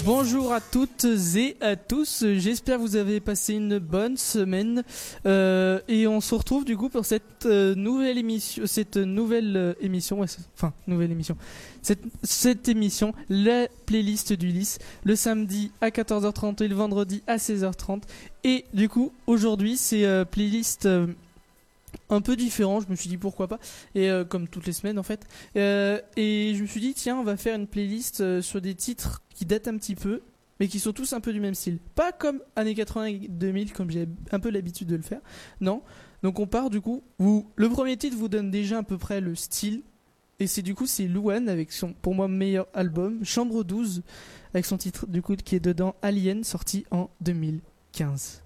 Bonjour à toutes et à tous, j'espère que vous avez passé une bonne semaine et on se retrouve du coup pour cette nouvelle émission, cette émission, la playlist d'Ulysse, le samedi à 14h30 et le vendredi à 16h30 et du coup aujourd'hui c'est playlist un peu différent, je me suis dit pourquoi pas, et comme toutes les semaines en fait, et je me suis dit tiens on va faire une playlist sur des titres qui datent un petit peu, mais qui sont tous un peu du même style, pas comme années 80 et 2000 comme j'ai un peu l'habitude de le faire, non, donc on part du coup, le premier titre vous donne déjà à peu près le style, et c'est Louane avec son pour moi meilleur album, Chambre 12, avec son titre du coup qui est dedans Alien, sorti en 2015.